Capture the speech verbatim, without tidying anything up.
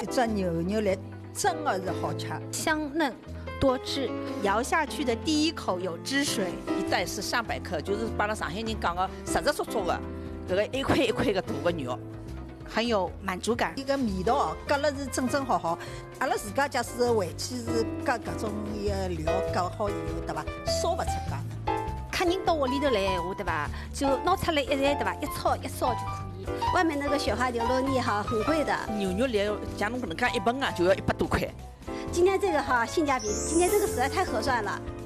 只牛肉来真的是好吃， 香嫩多汁， 咬下去的第一口有汁水。 一袋是三百克，就是把拉上海人讲的实实足足的，这个一块一块的大的肉， 很有满足感。 伊个味道哦，夹了是正正好好。阿拉自家假使回去是夹搿种个料夹好以后，对伐？烧勿出介呢。 客人到屋里头来闲话，对吧？就拿出来一来，对吧？一炒一烧就可以。 外面那个雪花牛肉泥哈很贵的， 牛肉来像侬搿能介一份啊，就要一百多块。 今天这个哈性价比，今天这个实在太合算了。